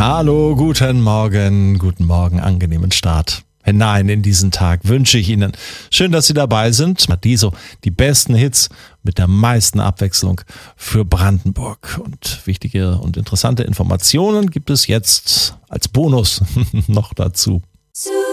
Hallo, guten Morgen, angenehmen Start hinein in diesen Tag wünsche ich Ihnen. Schön, dass Sie dabei sind. Madiso, die besten Hits mit der meisten Abwechslung für Brandenburg. Und wichtige und interessante Informationen gibt es jetzt als Bonus noch dazu.